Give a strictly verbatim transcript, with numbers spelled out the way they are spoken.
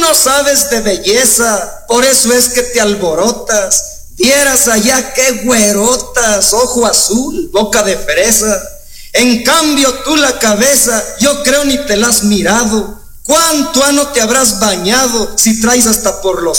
no sabes de belleza, por eso es que te alborotas. Vieras allá qué güerotas, ojo azul, boca de fresa. En cambio tú la cabeza, yo creo ni te la has mirado. ¿Cuánto ano te habrás bañado si traes hasta por los